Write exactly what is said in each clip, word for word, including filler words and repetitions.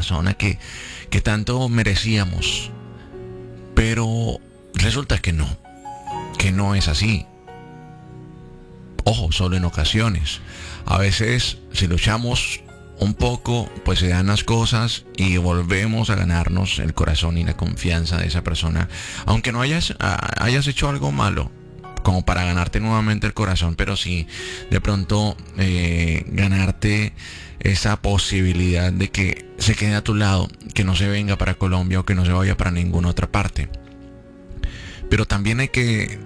persona que, que tanto merecíamos. Pero resulta que no, que no es así. Ojo, solo en ocasiones. A veces, si luchamos un poco, pues se dan las cosas y volvemos a ganarnos el corazón y la confianza de esa persona, aunque no hayas, hayas hecho algo malo como para ganarte nuevamente el corazón, pero sí de pronto eh, ganarte esa posibilidad de que se quede a tu lado, que no se venga para Colombia o que no se vaya para ninguna otra parte. Pero también hay que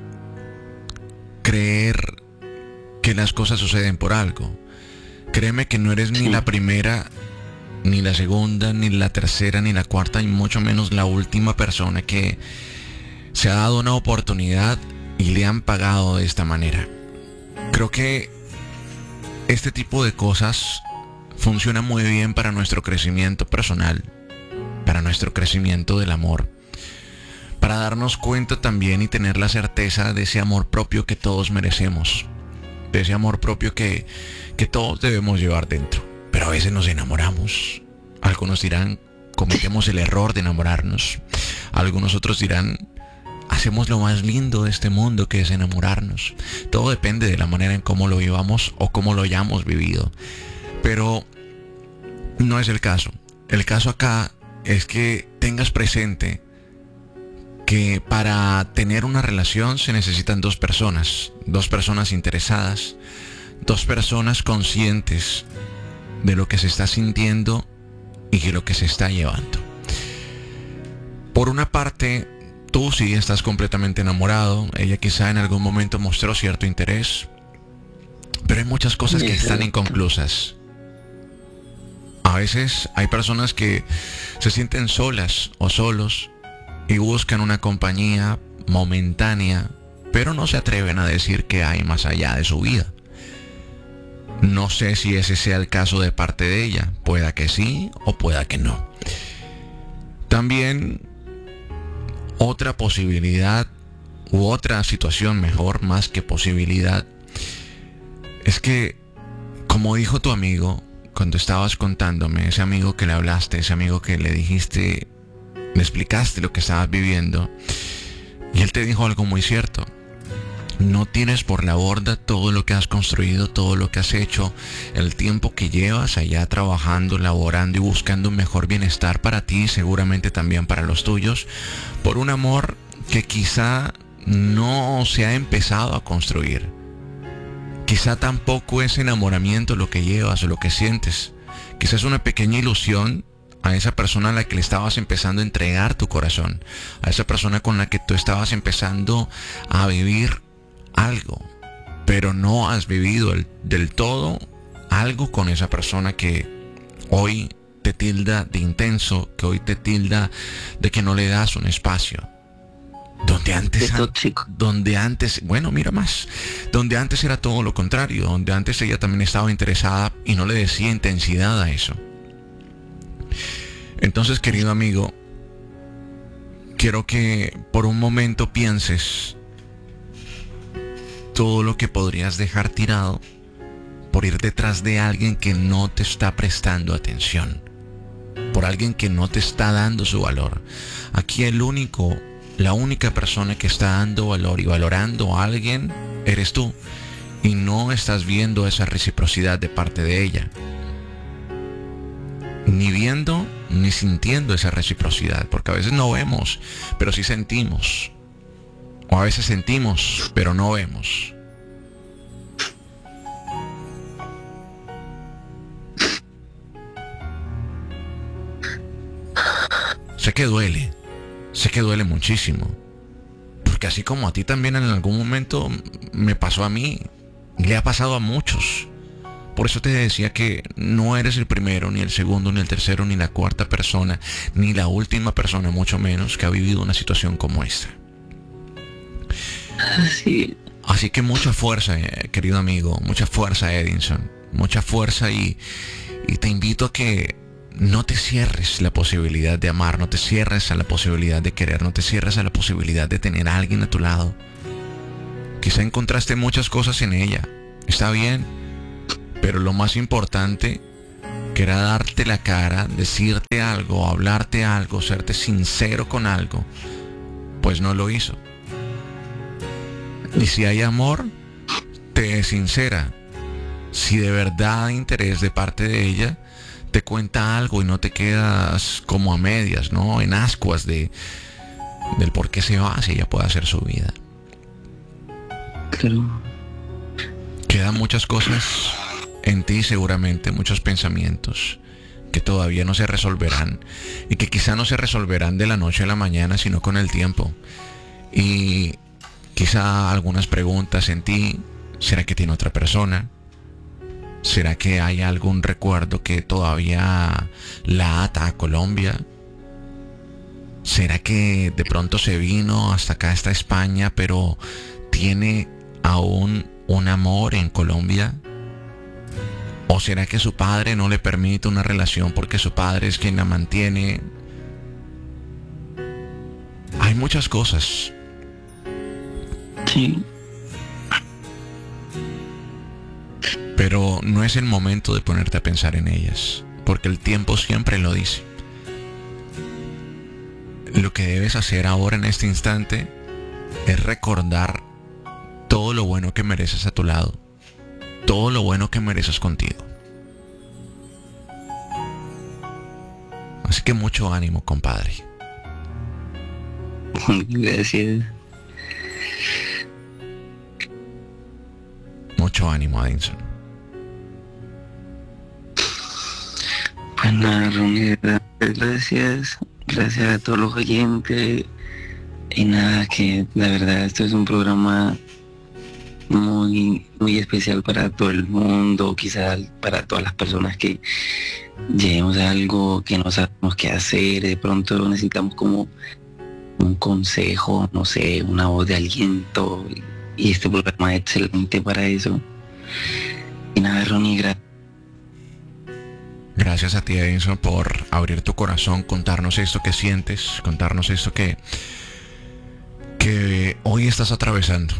creer que las cosas suceden por algo. Créeme que no eres ni la primera, ni la segunda, ni la tercera, ni la cuarta, y mucho menos la última persona que se ha dado una oportunidad y le han pagado de esta manera. Creo que este tipo de cosas funciona muy bien para nuestro crecimiento personal, para nuestro crecimiento del amor, para darnos cuenta también y tener la certeza de ese amor propio que todos merecemos, de ese amor propio que, que todos debemos llevar dentro. Pero a veces nos enamoramos. Algunos dirán, cometemos el error de enamorarnos. Algunos otros dirán, hacemos lo más lindo de este mundo, que es enamorarnos. Todo depende de la manera en cómo lo vivamos o cómo lo hayamos vivido. Pero no es el caso. El caso acá es que tengas presente que para tener una relación se necesitan dos personas, dos personas interesadas, dos personas conscientes de lo que se está sintiendo y de lo que se está llevando. Por una parte, tú sí estás completamente enamorado, ella quizá en algún momento mostró cierto interés, pero hay muchas cosas que están inconclusas. A veces hay personas que se sienten solas o solos y buscan una compañía momentánea, pero no se atreven a decir qué hay más allá de su vida. No sé si ese sea el caso de parte de ella. Pueda que sí o pueda que no. También otra posibilidad u otra situación mejor, más que posibilidad, es que, como dijo tu amigo cuando estabas contándome, ese amigo que le hablaste, ese amigo que le dijiste, le explicaste lo que estabas viviendo, y él te dijo algo muy cierto: no tienes por la borda todo lo que has construido, todo lo que has hecho, el tiempo que llevas allá trabajando, laborando y buscando un mejor bienestar para ti, seguramente también para los tuyos, por un amor que quizá no se ha empezado a construir. Quizá tampoco es enamoramiento lo que llevas o lo que sientes. Quizá es una pequeña ilusión a esa persona a la que le estabas empezando a entregar tu corazón, a esa persona con la que tú estabas empezando a vivir algo, pero no has vivido el, del todo algo con esa persona que hoy te tilda de intenso, que hoy te tilda de que no le das un espacio. Donde antes, donde antes, bueno, mira más, donde antes era todo lo contrario, donde antes ella también estaba interesada y no le decía intensidad a eso. Entonces, querido amigo, quiero que por un momento pienses todo lo que podrías dejar tirado por ir detrás de alguien que no te está prestando atención, por alguien que no te está dando su valor. Aquí el único, la única persona que está dando valor y valorando a alguien eres tú, y no estás viendo esa reciprocidad de parte de ella, ni viendo ni sintiendo esa reciprocidad, porque a veces no vemos, pero sí sentimos, o a veces sentimos, pero no vemos. Sé que duele, sé que duele muchísimo, porque así como a ti también en algún momento me pasó a mí, le ha pasado a muchos. Por eso te decía que no eres el primero, ni el segundo, ni el tercero, ni la cuarta persona, ni la última persona, mucho menos, que ha vivido una situación como esta. Sí. Así que mucha fuerza, eh, querido amigo, mucha fuerza, Edinson, mucha fuerza, y, y te invito a que no te cierres la posibilidad de amar, no te cierres a la posibilidad de querer, no te cierres a la posibilidad de tener a alguien a tu lado. Quizá encontraste muchas cosas en ella, está bien, pero lo más importante que era darte la cara, decirte algo, hablarte algo, serte sincero con algo, pues no lo hizo. Y si hay amor, te es sincera. Si de verdad hay interés de parte de ella, te cuenta algo y no te quedas como a medias, ¿no? En ascuas de, del por qué se va, si ella puede hacer su vida. Claro. Quedan muchas cosas en ti seguramente, muchos pensamientos que todavía no se resolverán y que quizá no se resolverán de la noche a la mañana, sino con el tiempo. Y quizá algunas preguntas en ti: ¿será que tiene otra persona? ¿Será que hay algún recuerdo que todavía la ata a Colombia? ¿Será que de pronto se vino hasta acá, hasta España, pero tiene aún un amor en Colombia? ¿O será que su padre no le permite una relación porque su padre es quien la mantiene? Hay muchas cosas. Sí. Pero no es el momento de ponerte a pensar en ellas, porque el tiempo siempre lo dice. Lo que debes hacer ahora en este instante es recordar todo lo bueno que mereces a tu lado, todo lo bueno que mereces contigo. Así que mucho ánimo, compadre. Gracias. Mucho ánimo, Adinson. Pues nada, Ronnie, gracias. Gracias a todos los oyentes. Y nada, que la verdad esto es un programa muy, muy especial para todo el mundo, quizás para todas las personas que lleguemos a algo que no sabemos qué hacer. De pronto necesitamos como un consejo, no sé, una voz de aliento. Y este programa es excelente para eso. Y nada, Ronnie, gracias. Gracias a ti, Edinson, por abrir tu corazón, contarnos esto que sientes, contarnos esto que, que hoy estás atravesando.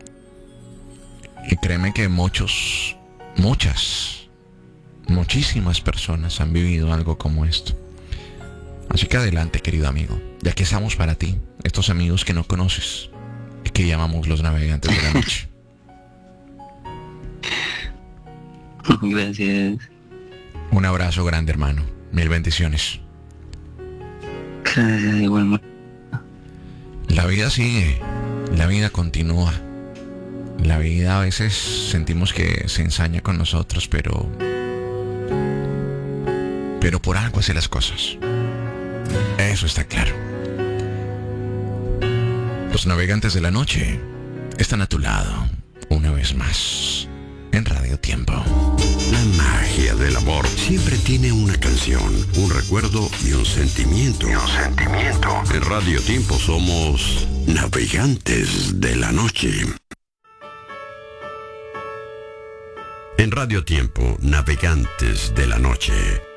Y créeme que muchos, muchas, muchísimas personas han vivido algo como esto. Así que adelante, querido amigo, ya que estamos para ti, estos amigos que no conoces y que llamamos los navegantes de la noche. Gracias. Un abrazo grande, hermano. Mil bendiciones. Gracias, igualmente. La vida sigue, la vida continúa. La vida a veces sentimos que se ensaña con nosotros, pero... Pero por algo hace las cosas. Eso está claro. Los navegantes de la noche están a tu lado, una vez más, en Radio Tiempo. La magia del amor siempre tiene una canción, un recuerdo y un sentimiento. Y un sentimiento. En Radio Tiempo somos navegantes de la noche. En Radio Tiempo, navegantes de la noche.